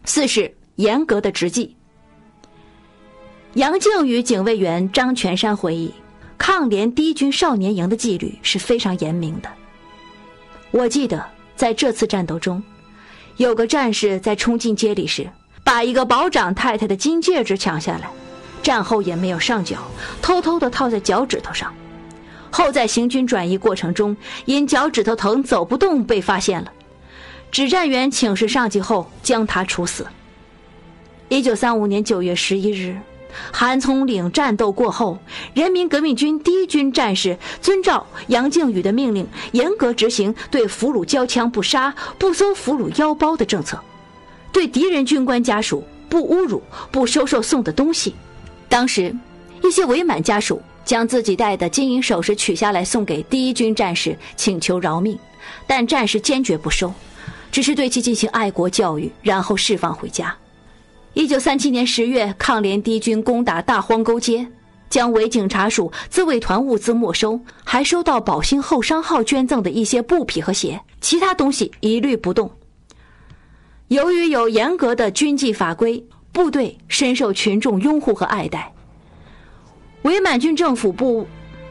四是严格的执纪。杨靖宇警卫员张全山回忆，抗联第一军少年营的纪律是非常严明的。我记得在这次战斗中，有个战士在冲进街里时，把一个保长太太的金戒指抢下来，战后也没有上缴，偷偷地套在脚趾头上。后在行军转移过程中，因脚趾头疼走不动被发现了，指战员请示上级后将他处死。1935年9月11日，韩丛岭战斗过后，人民革命军第一军战士遵照杨靖宇的命令，严格执行对俘虏交枪不杀、不搜俘虏腰包的政策，对敌人军官家属不侮辱、不收受送的东西。当时一些伪满家属将自己戴的金银首饰取下来送给第一军战士，请求饶命，但战士坚决不收，只是对其进行爱国教育，然后释放回家。1937年10月，抗联第一军攻打大荒沟街，将伪警察署自卫团物资没收，还收到宝兴后商号捐赠的一些布匹和鞋，其他东西一律不动。由于有严格的军纪法规，部队深受群众拥护和爱戴。伪满军政部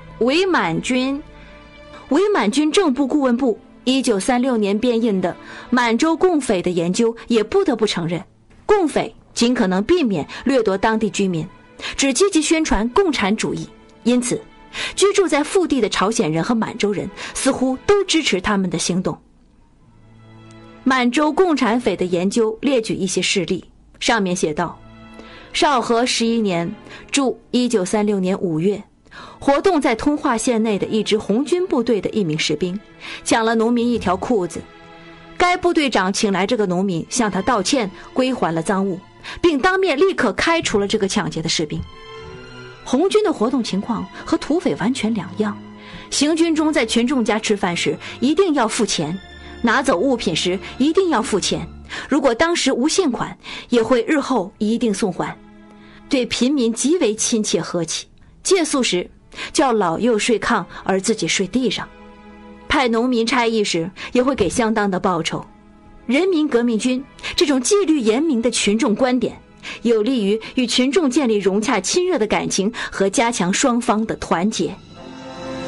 顾问部1936年编印的满洲共匪的研究也不得不承认，共匪尽可能避免掠夺当地居民，只积极宣传共产主义，因此居住在腹地的朝鲜人和满洲人似乎都支持他们的行动。满洲共产匪的研究列举一些事例，上面写道：绍和11年驻1936年5月，活动在通化县内的一支红军部队的一名士兵抢了农民一条裤子，该部队长请来这个农民向他道歉，归还了赃物，并当面立刻开除了这个抢劫的士兵。红军的活动情况和土匪完全两样，行军中在群众家吃饭时一定要付钱，拿走物品时一定要付钱，如果当时无现款，也会日后一定送还。对贫民极为亲切和气，借宿时叫老幼睡炕而自己睡地上，派农民差役时也会给相当的报酬。人民革命军这种纪律严明的群众观点，有利于与群众建立融洽亲热的感情和加强双方的团结。